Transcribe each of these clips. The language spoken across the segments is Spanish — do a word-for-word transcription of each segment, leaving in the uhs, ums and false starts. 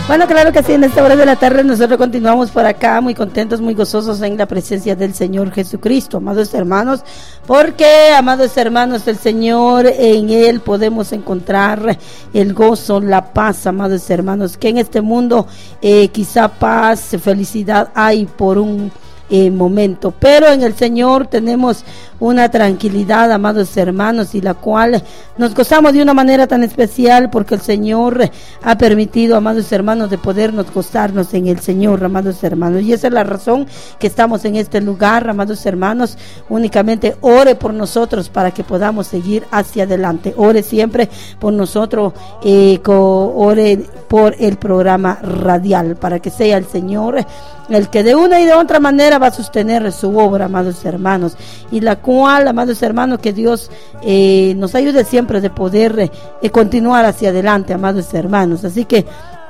Bueno, claro que sí, en esta hora de la tarde nosotros continuamos por acá muy contentos, muy gozosos en la presencia del Señor Jesucristo, amados hermanos, porque, amados hermanos, el Señor, en Él podemos encontrar el gozo, la paz, amados hermanos, que en este mundo eh, quizá paz, felicidad hay por un Eh, momento, pero en el Señor tenemos una tranquilidad, amados hermanos, y la cual nos gozamos de una manera tan especial porque el Señor ha permitido, amados hermanos, de podernos gozarnos en el Señor, amados hermanos, y esa es la razón que estamos en este lugar, amados hermanos. Únicamente ore por nosotros para que podamos seguir hacia adelante, ore siempre por nosotros, eh, co- ore por el programa radial, para que sea el Señor el que de una y de otra manera va a sostener su obra, amados hermanos, y la cual, amados hermanos, que Dios eh, nos ayude siempre de poder eh, continuar hacia adelante, amados hermanos. Así que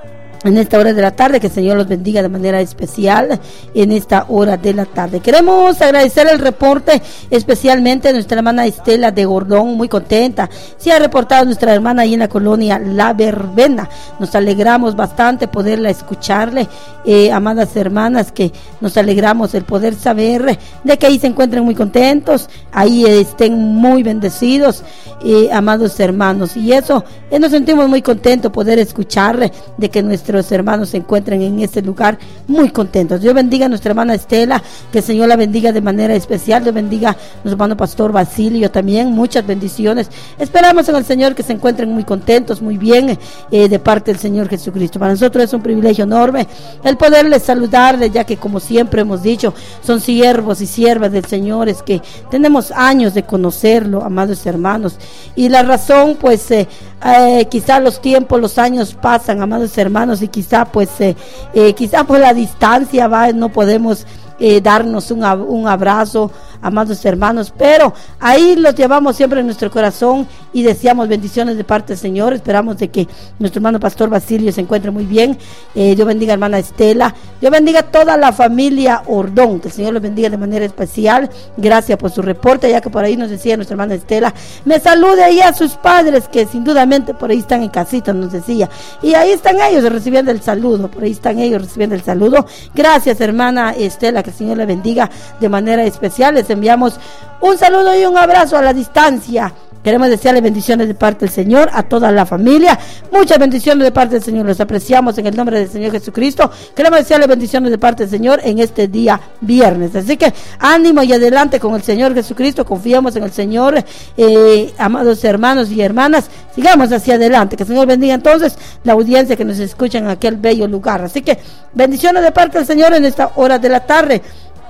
en esta hora de la tarde, que el Señor los bendiga de manera especial en esta hora de la tarde. Queremos agradecer el reporte especialmente a nuestra hermana Estela de Gordón, muy contenta. Se ha reportado nuestra hermana ahí en la colonia La Verbena. Nos alegramos bastante poderla escucharle, eh, amadas hermanas, que nos alegramos el poder saber de que ahí se encuentren muy contentos, ahí estén muy bendecidos, eh, amados hermanos. Y eso, eh, nos sentimos muy contentos poder escucharle de que nuestra Nuestros hermanos se encuentran en este lugar muy contentos. Dios bendiga a nuestra hermana Estela, que el Señor la bendiga de manera especial. Dios bendiga a nuestro hermano pastor Basilio también, muchas bendiciones. Esperamos en el Señor que se encuentren muy contentos, muy bien, eh, de parte del Señor Jesucristo. Para nosotros es un privilegio enorme el poderles saludarles, ya que, como siempre hemos dicho, son siervos y siervas del Señor, es que tenemos años de conocerlo, amados hermanos, y la razón, pues, eh, eh, quizá los tiempos, los años pasan, amados hermanos, y quizá pues eh, eh, quizá por la distancia va, no podemos eh, darnos un, un abrazo, amados hermanos, pero ahí los llevamos siempre en nuestro corazón y deseamos bendiciones de parte del Señor. Esperamos de que nuestro hermano pastor Basilio se encuentre muy bien. eh, Dios bendiga a hermana Estela, Dios bendiga a toda la familia Ordón, que el Señor los bendiga de manera especial. Gracias por su reporte, ya que por ahí nos decía nuestra hermana Estela, me salude ahí a sus padres, que sin dudamente por ahí están en casita, nos decía, y ahí están ellos recibiendo el saludo, por ahí están ellos recibiendo el saludo. Gracias, hermana Estela, que el Señor le bendiga de manera especial. Les enviamos un saludo y un abrazo a la distancia. Queremos desearle bendiciones de parte del Señor a toda la familia, muchas bendiciones de parte del Señor, los apreciamos en el nombre del Señor Jesucristo. Queremos desearle bendiciones de parte del Señor en este día viernes, así que ánimo y adelante con el Señor Jesucristo, confiamos en el Señor, eh, amados hermanos y hermanas, sigamos hacia adelante, que el Señor bendiga entonces la audiencia que nos escucha en aquel bello lugar. Así que bendiciones de parte del Señor en esta hora de la tarde.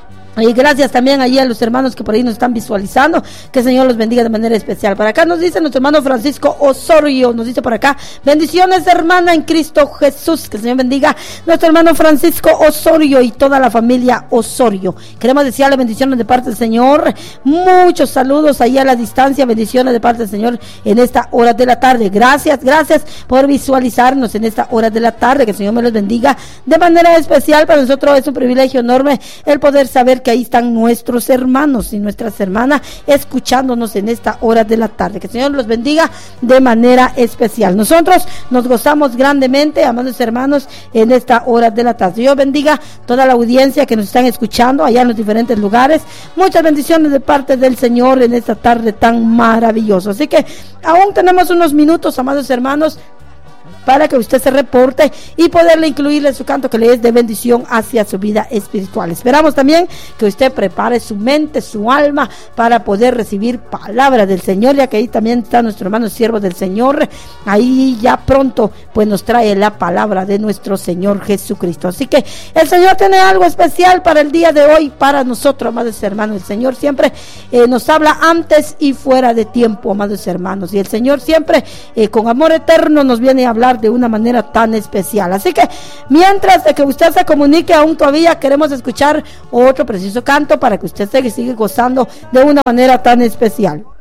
Y gracias también allí a los hermanos que por ahí nos están visualizando, que el Señor los bendiga de manera especial. Para acá nos dice nuestro hermano Francisco Osorio, nos dice por acá, bendiciones hermana en Cristo Jesús, que el Señor bendiga a nuestro hermano Francisco Osorio y toda la familia Osorio. Queremos desearle bendiciones de parte del Señor, muchos saludos ahí a la distancia, bendiciones de parte del Señor en esta hora de la tarde. Gracias, gracias por visualizarnos en esta hora de la tarde, que el Señor me los bendiga de manera especial. Para nosotros es un privilegio enorme el poder saber que ahí están nuestros hermanos y nuestras hermanas escuchándonos en esta hora de la tarde. Que el Señor los bendiga de manera especial. Nosotros nos gozamos grandemente, amados hermanos, en esta hora de la tarde. Dios bendiga toda la audiencia que nos están escuchando allá en los diferentes lugares. Muchas bendiciones de parte del Señor en esta tarde tan maravillosa. Así que aún tenemos unos minutos, amados hermanos, para que usted se reporte y poderle incluirle en su canto que le es de bendición hacia su vida espiritual. Esperamos también que usted prepare su mente, su alma, para poder recibir palabra del Señor, ya que ahí también está nuestro hermano siervo del Señor. Ahí ya pronto pues nos trae la palabra de nuestro Señor Jesucristo. Así que el Señor tiene algo especial para el día de hoy, para nosotros, amados hermanos. El Señor siempre eh, nos habla antes y fuera de tiempo, amados hermanos, y el Señor siempre eh, con amor eterno nos viene a hablar de una manera tan especial. Así que mientras de que usted se comunique, aún todavía queremos escuchar otro preciso canto para que usted se siga gozando de una manera tan especial.